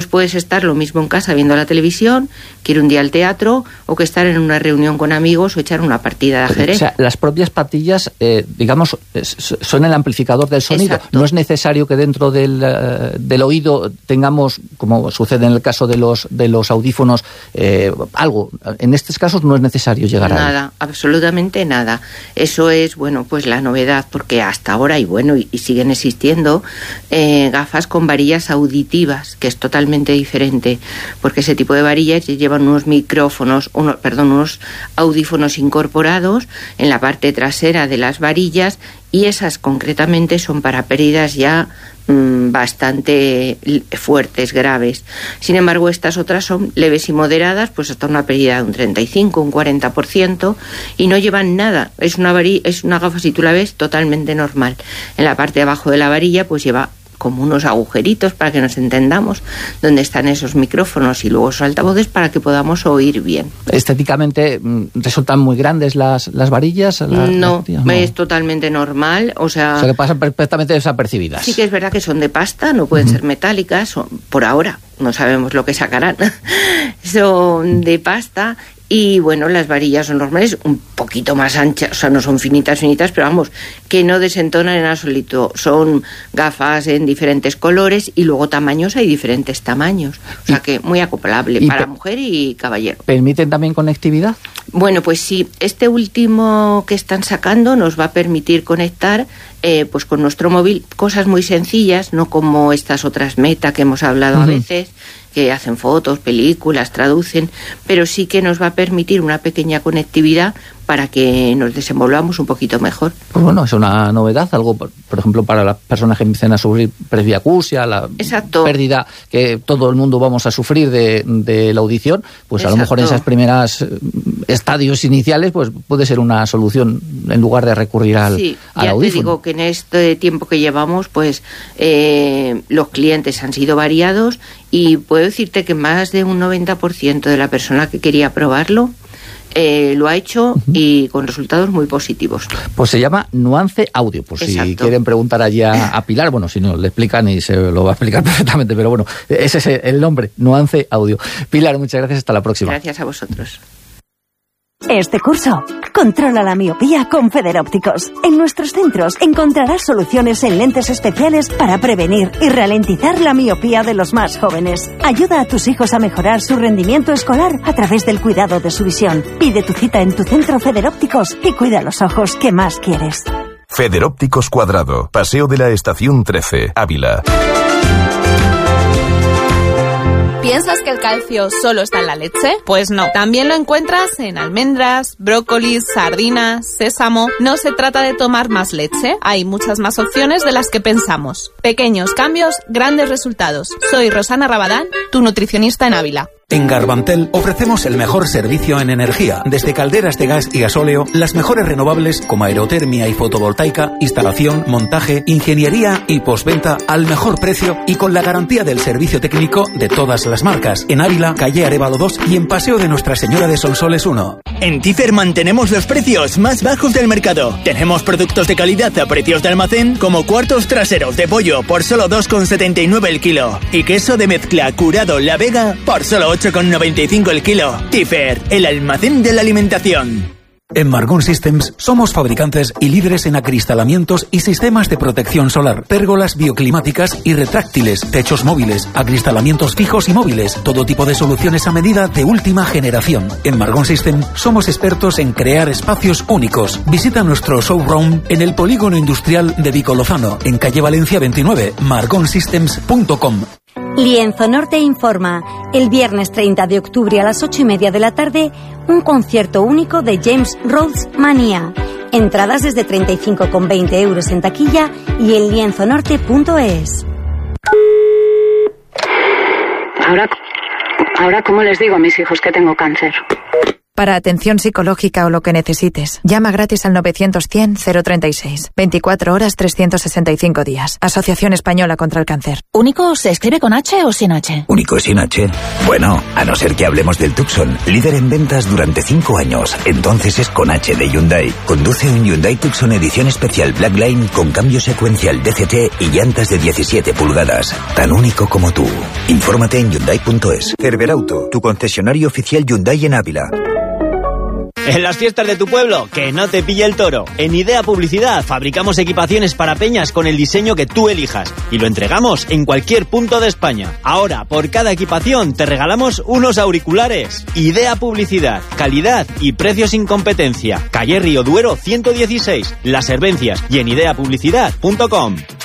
puedes estar lo mismo en casa viendo la televisión, que ir un día al teatro, o que estar en una reunión con amigos o echar una partida de ajedrez. O sea, las propias patillas, digamos, son el amplificador del sonido. Exacto. No es necesario que dentro del oído tengamos, como sucede en el caso de los audífonos, algo. En estos casos no es necesario llegar a nada, absolutamente nada. Eso es, bueno, pues la novedad, porque hasta ahora, y bueno, y siguen existiendo gafas con varillas auditivas, que es totalmente diferente, porque ese tipo de varillas llevan unos unos audífonos incorporados en la parte trasera de las varillas, y esas concretamente son para pérdidas ya bastante fuertes, graves. Sin embargo, estas otras son leves y moderadas, pues hasta una pérdida de un 35, un 40%, y no llevan nada. Es una gafa, si tú la ves, totalmente normal. En la parte de abajo de la varilla pues lleva como unos agujeritos, para que nos entendamos, donde están esos micrófonos y luego esos altavoces para que podamos oír bien. ¿Estéticamente resultan muy grandes las varillas? No, es totalmente normal. O sea, que pasan perfectamente desapercibidas. Sí que es verdad que son de pasta, no pueden ser metálicas, por ahora, no sabemos lo que sacarán. Son de pasta. Y bueno, las varillas son normales, un poquito más anchas, o sea, no son finitas, pero vamos, que no desentonan en absoluto. Son gafas en diferentes colores y luego tamaños, hay diferentes tamaños. O sea que muy acoplable para mujer y caballero. ¿Permiten también conectividad? Bueno, pues sí, este último que están sacando nos va a permitir conectar pues con nuestro móvil cosas muy sencillas, no como estas otras Meta que hemos hablado a veces, que hacen fotos, películas, traducen, pero sí que nos va a permitir una pequeña conectividad para que nos desenvolvamos un poquito mejor. Pues bueno, es una novedad, algo, por ejemplo, para las personas que empiecen a sufrir presbiacusia, la pérdida que todo el mundo vamos a sufrir de la audición, pues a lo mejor en esas primeras estadios iniciales pues puede ser una solución en lugar de recurrir al audífono. Te digo que en este tiempo que llevamos, pues los clientes han sido variados y puedo decirte que más de un 90% de la persona que quería probarlo lo ha hecho y con resultados muy positivos. Pues se llama Nuance Audio, por si quieren preguntar allí a Pilar, bueno, si no, le explican y se lo va a explicar perfectamente, pero bueno, ese es el nombre, Nuance Audio. Pilar, muchas gracias, hasta la próxima. Gracias a vosotros. Este curso, controla la miopía con Federópticos. En nuestros centros encontrarás soluciones en lentes especiales para prevenir y ralentizar la miopía de los más jóvenes. Ayuda a tus hijos a mejorar su rendimiento escolar a través del cuidado de su visión. Pide tu cita en tu centro Federópticos y cuida los ojos que más quieres. Federópticos Cuadrado, Paseo de la Estación 13, Ávila. ¿Piensas que el calcio solo está en la leche? Pues no. También lo encuentras en almendras, brócolis, sardinas, sésamo. No se trata de tomar más leche. Hay muchas más opciones de las que pensamos. Pequeños cambios, grandes resultados. Soy Rosana Rabadán, tu nutricionista en Ávila. En Garbantel ofrecemos el mejor servicio en energía, desde calderas de gas y gasóleo, las mejores renovables como aerotermia y fotovoltaica, instalación, montaje, ingeniería y postventa al mejor precio y con la garantía del servicio técnico de todas las marcas. En Ávila, calle Arévalo 2 y en Paseo de Nuestra Señora de Sonsoles 1. En Tícer mantenemos los precios más bajos del mercado. Tenemos productos de calidad a precios de almacén como cuartos traseros de pollo por solo 2,79 el kilo y queso de mezcla curado La Vega por solo 8,95 el kilo. Tífer, el almacén de la alimentación. En Margón Systems somos fabricantes y líderes en acristalamientos y sistemas de protección solar, pérgolas bioclimáticas y retráctiles, techos móviles, acristalamientos fijos y móviles, todo tipo de soluciones a medida de última generación. En Margón Systems somos expertos en crear espacios únicos. Visita nuestro showroom en el Polígono Industrial de Vicolozano, en calle Valencia 29, margonsystems.com. Lienzo Norte informa, el viernes 30 de octubre a las 8:30 de la tarde, un concierto único de James Rhodes Manía. Entradas desde 35,20 euros en taquilla y en lienzonorte.es. Ahora, ¿cómo les digo a mis hijos que tengo cáncer? Para atención psicológica o lo que necesites, llama gratis al 900-100-036. 24 horas, 365 días. Asociación Española contra el Cáncer. ¿Único se escribe con H o sin H? ¿Único sin H? Bueno, a no ser que hablemos del Tucson, líder en ventas durante 5 años. Entonces es con H de Hyundai. Conduce un Hyundai Tucson edición especial Blackline con cambio secuencial DCT y llantas de 17 pulgadas. Tan único como tú. Infórmate en Hyundai.es. Cerberauto, tu concesionario oficial Hyundai en Ávila. En las fiestas de tu pueblo, que no te pille el toro. En Idea Publicidad fabricamos equipaciones para peñas con el diseño que tú elijas y lo entregamos en cualquier punto de España. Ahora, por cada equipación te regalamos unos auriculares. Idea Publicidad, calidad y precios sin competencia. Calle Río Duero 116, Las Herbencias y en ideapublicidad.com.